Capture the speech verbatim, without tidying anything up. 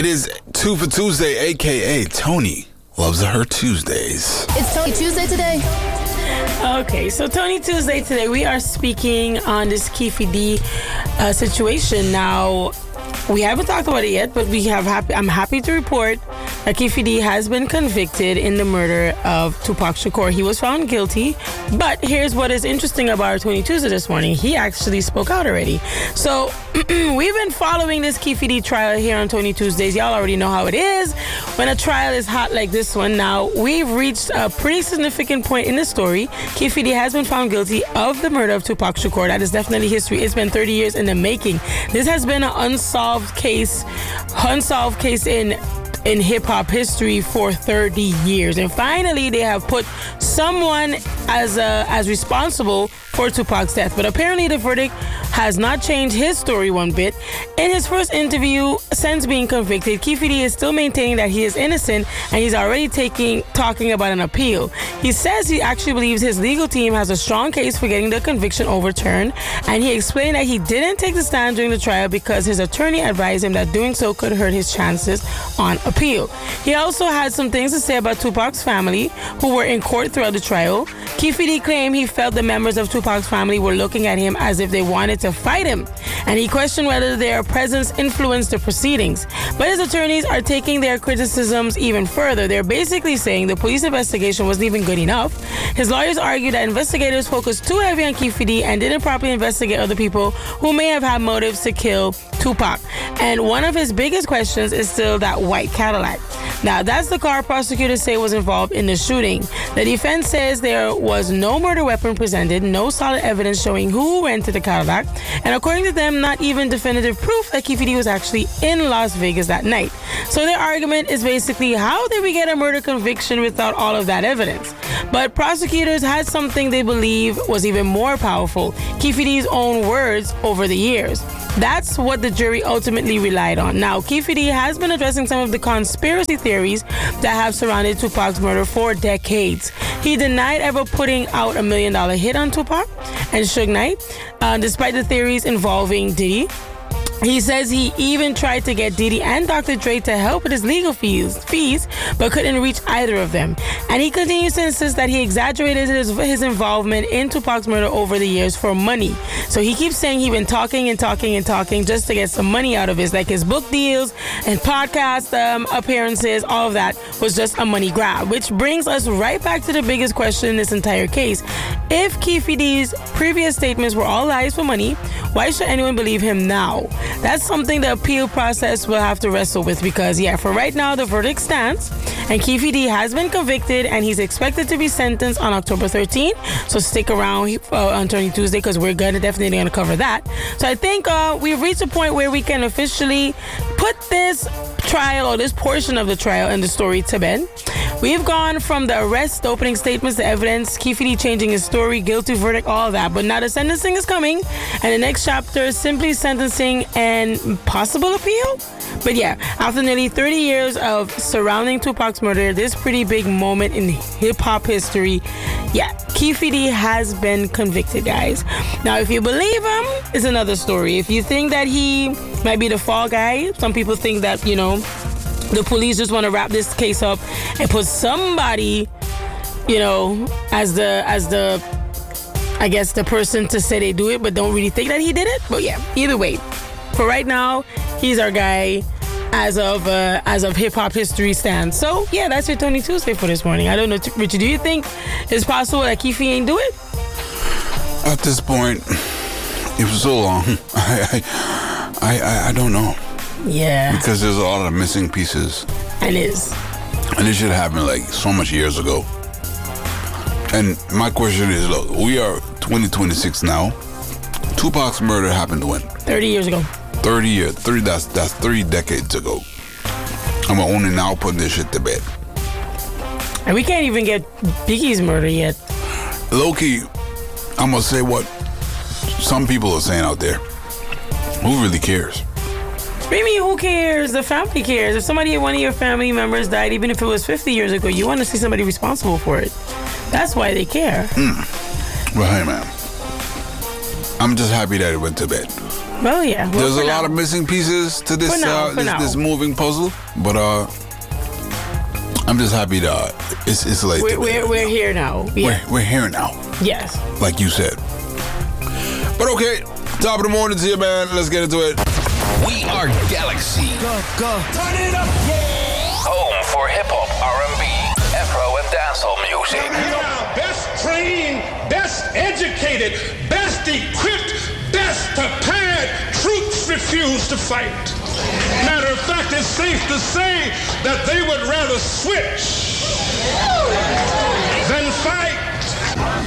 It is Two for Tuesday, a k a. Tony loves her Tuesdays. It's Tony Tuesday today. Okay, so Tony Tuesday today, we are speaking on this Keffe D uh, situation. Now, we haven't talked about it yet, but we have happy. I'm happy to report that Keffe D has been convicted in the murder of Tupac Shakur. He was found guilty, but here's what is interesting about our Tony Tuesday this morning. He actually spoke out already. So we've been following this Keffe D trial here on Tony Tuesdays. Y'all already know how it is when a trial is hot like this one. Now, we've reached a pretty significant point in the story. Keffe D has been found guilty of the murder of Tupac Shakur. That is definitely history. It's been thirty years in the making. This has been an unsolved case, unsolved case in in hip-hop history for thirty years. And finally, they have put someone as uh, as responsible for Tupac's death. But apparently, the verdict has not changed his story one bit. In his first interview since being convicted, Keffe D is still maintaining that he is innocent, and he's already taking talking about an appeal. He says he actually believes his legal team has a strong case for getting the conviction overturned, and he explained that he didn't take the stand during the trial because his attorney advised him that doing so could hurt his chances on appeal. He also had some things to say about Tupac's family, who were in court throughout the trial. Keffe D claimed he felt the members of Tupac's family were looking at him as if they wanted to fight him, and he questioned whether their presence influenced the proceedings. But his attorneys are taking their criticisms even further. They're basically saying the police investigation wasn't even good enough. His lawyers argue that investigators focused too heavy on Keffe D and didn't properly investigate other people who may have had motives to kill Tupac. And one of his biggest questions is still that white Cadillac. Now, that's the car prosecutors say was involved in the shooting. The defense says there was no murder weapon presented, no solid evidence showing who rented the Cadillac, and according to them, not even definitive proof that Keffe D was actually in Las Vegas that night. So their argument is basically, how did we get a murder conviction without all of that evidence? But prosecutors had something they believe was even more powerful, Keffe D's own words over the years. That's what the jury ultimately relied on. Now, Keffe D has been addressing some of the conspiracy theories that have surrounded Tupac's murder for decades. He denied ever putting out a million dollar hit on Tupac and Suge Knight, uh, despite the theories involving Diddy. He says he even tried to get Diddy and Doctor Dre to help with his legal fees, fees, but couldn't reach either of them. And he continues to insist that he exaggerated his, his involvement in Tupac's murder over the years for money. So he keeps saying he's been talking and talking and talking just to get some money out of it. Like his book deals and podcast um, appearances, all of that was just a money grab. Which brings us right back to the biggest question in this entire case. If Keffe D's previous statements were all lies for money, why should anyone believe him now? That's something the appeal process will have to wrestle with because, yeah, for right now, the verdict stands. And Keffe D has been convicted, and he's expected to be sentenced on October thirteenth. So stick around uh, on Tony Tuesday because we're gonna definitely going to cover that. So I think uh, we've reached a point where we can officially put this trial or this portion of the trial and the story to bed. We've gone from the arrest, the opening statements, the evidence, Keffe D changing his story, guilty verdict, all that. But now the sentencing is coming, and the next chapter is simply sentencing and possible appeal. But yeah, after nearly thirty years of surrounding Tupac's murder, this pretty big moment in hip-hop history, yeah, Keffe D has been convicted, guys. Now, if you believe him, it's another story. If you think that he might be the fall guy, some people think that, you know, the police just want to wrap this case up and put somebody, you know, as the, as the, I guess, the person to say they do it, but don't really think that he did it. But yeah, either way, for right now, he's our guy as of uh, as of hip hop history stands. So yeah, that's your Tony Tuesday for this morning. I don't know, Richard, do you think it's possible that Keffe ain't do it? At this point, it was so long. I I I, I don't know. Yeah. Because there's a lot of missing pieces. It is. And it should happen like so much years ago. And my question is, look, we are twenty twenty-six now. Tupac's murder happened when? thirty years ago. thirty years. thirty, that's, that's three decades ago. And we're only now putting this shit to bed. And we can't even get Biggie's murder yet. Low-key, I'm going to say what some people are saying out there. Who really cares? What do you mean, who cares? The family cares. If somebody, one of your family members died, even if it was fifty years ago, you want to see somebody responsible for it. That's why they care. Mm. Well, hey, man. I'm just happy that it went to bed. Well, yeah. Well, There's a now. lot of missing pieces to this For now, uh, for this, now. this moving puzzle, but uh, I'm just happy that it's it's late. We're, we're, we're here now. Yeah. We're, we're here now, Yes. like you said. But okay, top of the morning to you, man. Let's get into it. We are Galaxy. Go, go. Turn it up. Home for hip hop, R and B, Afro, and dancehall music. Yeah, best trained, best educated, best equipped, best prepared troops refuse to fight. Matter of fact, it's safe to say that they would rather switch than fight.